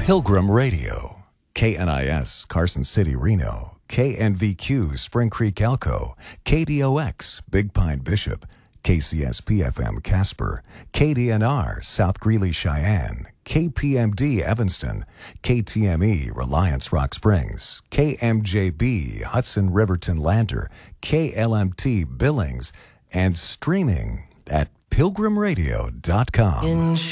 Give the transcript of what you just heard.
Pilgrim Radio, KNIS, Carson City, Reno, KNVQ, Spring Creek, Elko, KDOX, Big Pine, Bishop, KCSP-FM, Casper, KDNR, South Greeley, Cheyenne, KPMD, Evanston, KTME, Reliance, Rock Springs, KMJB, Hudson, Riverton, Lander, KLMT, Billings, and streaming at pilgrimradio.com.